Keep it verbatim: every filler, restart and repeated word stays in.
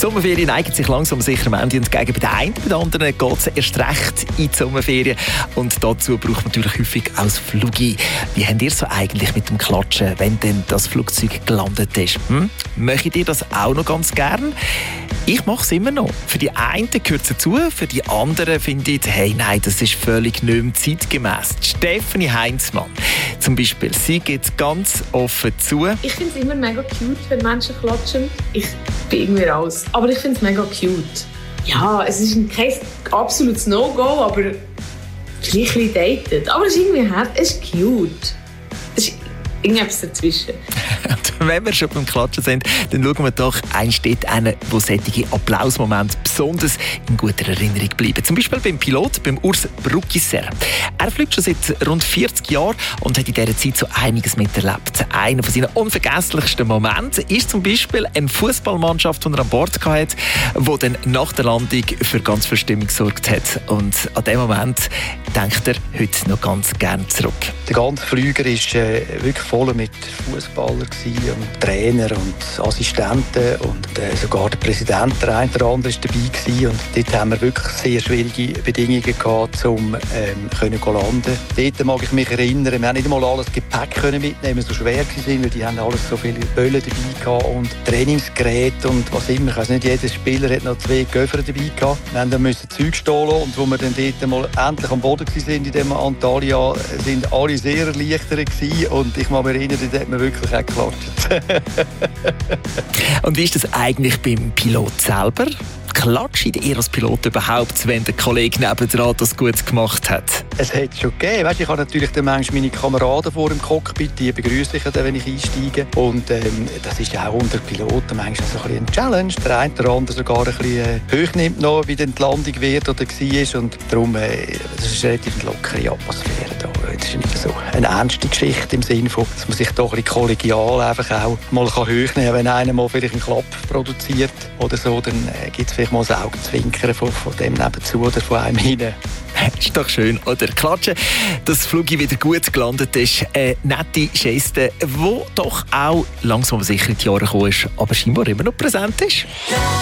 Sommerferien neigen sich langsam sicher am Ende entgegen. Bei den einen, bei den anderen geht es erst recht in die Sommerferien. Und dazu braucht man natürlich häufig auch das Flugi. Wie habt ihr so eigentlich mit dem Klatschen, wenn denn das Flugzeug gelandet ist? Hm? Möchtet ihr das auch noch ganz gern? Ich mache es immer noch. Für die einen gehört es dazu, für die anderen finde ich, hey, nein, das ist völlig nicht mehr zeitgemäss. Stefanie Heinzmann zum Beispiel, sie geht ganz offen zu. Ich finde es immer mega cute, wenn Menschen klatschen. Ich bin irgendwie raus. Aber ich finde es mega cute. Ja, es ist kein absolutes No-Go, aber vielleicht ein bisschen dated. Aber es ist irgendwie hart, es ist cute. Es ist irgendetwas dazwischen. Wenn wir schon beim Klatschen sind, dann schauen wir doch einen Städt an, wo solche Applausmomente besonders in guter Erinnerung bleiben. Zum Beispiel beim Pilot, beim Urs Bruggisser. Er fliegt schon seit rund vierzig Jahren und hat in dieser Zeit so einiges miterlebt. Einer von seinen unvergesslichsten Momente ist zum Beispiel eine Fußballmannschaft, die er an Bord hatte, die dann nach der Landung für ganz viel Stimmung gesorgt hat. Und an diesen Moment denkt er heute noch ganz gerne zurück. Der ganze Flüger war äh, wirklich voll mit Fußballern und Trainer und Assistenten und äh, sogar der Präsident, der eine oder andere, war dabei gewesen. Und dort haben wir wirklich sehr schwierige Bedingungen gehabt, um ähm, können landen. Dort mag ich mich erinnern, wir haben nicht einmal alles Gepäck können mitnehmen, so schwer waren, weil die haben alles so viele Böllen dabei gehabt und Trainingsgeräte und was immer. Ich weiss nicht, jeder Spieler hat noch zwei Köffer dabei gehabt. Wir haben dann müssen Zeug stehlen und wo wir dann dort mal endlich am Boden waren in dem Antalya, sind alle sehr erleichtert gewesen. Und ich mag mich erinnern, dort hat man wirklich auch geklatscht. Und wie ist das eigentlich beim Pilot selber? Klatscht ihr als Pilot überhaupt, wenn der Kollege nebendran das gut gemacht hat? Es hat es schon gegeben. Weißt, ich habe natürlich dann manchmal meine Kameraden vor dem Cockpit, die begrüße ich dann, wenn ich einsteige. Und ähm, das ist ja auch unter Piloten manchmal so ein bisschen eine Challenge. Der eine oder andere sogar ein bisschen äh, hoch nimmt noch, wie dann die Landung wird oder war. Und darum, äh, das ist eine relativ lockere Atmosphäre da. Das ist nicht so eine ernste Geschichte im Sinne von, dass man sich doch ein bisschen kollegial einfach auch mal hochnehmen kann. Wenn einer mal vielleicht einen Klapp produziert oder so, dann äh, gibt es vielleicht mal ein Augenzwinkern von, von dem nebenzu oder von einem hinein. Ist doch schön, oder? Klatschen, dass Flugi wieder gut gelandet ist. Eine nette Geste, die doch auch langsam sicher in die Jahre gekommen ist, aber scheinbar immer noch präsent ist.